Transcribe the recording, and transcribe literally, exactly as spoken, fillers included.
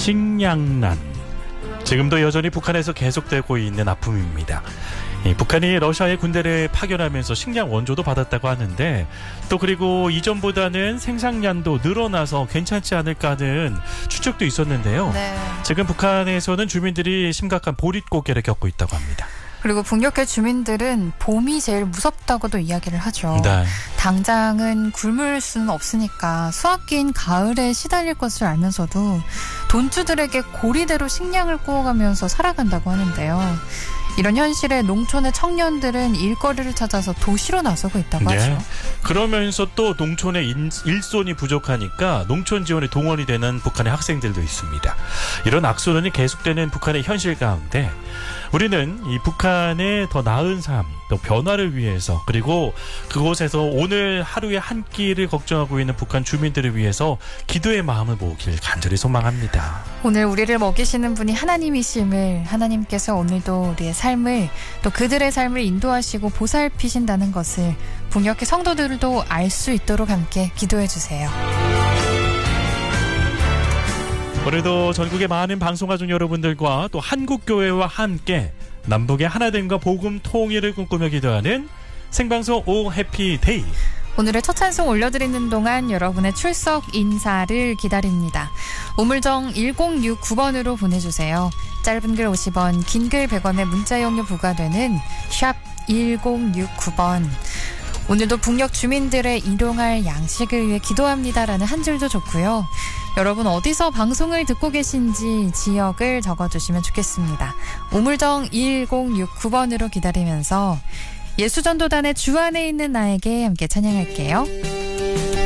식량난. 지금도 여전히 북한에서 계속되고 있는 아픔입니다. 이 북한이 러시아의 군대를 파견하면서 식량 원조도 받았다고 하는데, 또 그리고 이전보다는 생산량도 늘어나서 괜찮지 않을까 하는 추측도 있었는데요. 네. 지금 북한에서는 주민들이 심각한 보릿고개를 겪고 있다고 합니다. 그리고 북녘의 주민들은 봄이 제일 무섭다고도 이야기를 하죠. 네. 당장은 굶을 수는 없으니까 수학기인 가을에 시달릴 것을 알면서도 돈주들에게 고리대로 식량을 구워가면서 살아간다고 하는데요. 이런 현실에 농촌의 청년들은 일거리를 찾아서 도시로 나서고 있다고 네. 하죠. 그러면서 또 농촌의 인, 일손이 부족하니까 농촌 지원에 동원이 되는 북한의 학생들도 있습니다. 이런 악순환이 계속되는 북한의 현실 가운데 우리는 이 북한의 더 나은 삶, 또 변화를 위해서, 그리고 그곳에서 오늘 하루의 한 끼를 걱정하고 있는 북한 주민들을 위해서 기도의 마음을 모으길 간절히 소망합니다. 오늘 우리를 먹이시는 분이 하나님이심을, 하나님께서 오늘도 우리의 삶을, 또 그들의 삶을 인도하시고 보살피신다는 것을 북녘의 성도들도 알 수 있도록 함께 기도해 주세요. 오늘도 전국의 많은 방송가족 여러분들과 또 한국교회와 함께 남북의 하나됨과 복음 통일을 꿈꾸며 기도하는 생방송 오 해피데이. 오늘의 첫 찬송 올려드리는 동안 여러분의 출석 인사를 기다립니다. 우물정 일공육구 번으로 보내주세요. 짧은 글 오십 원, 긴 글 백 원의 문자 이용료 부과되는 샵 일공육구 번. 오늘도 북녘 주민들의 일용할 양식을 위해 기도합니다라는 한 줄도 좋고요. 여러분 어디서 방송을 듣고 계신지 지역을 적어주시면 좋겠습니다. 우물정 일공육구 번으로 기다리면서 예수전도단의 주 안에 있는 나에게 함께 찬양할게요.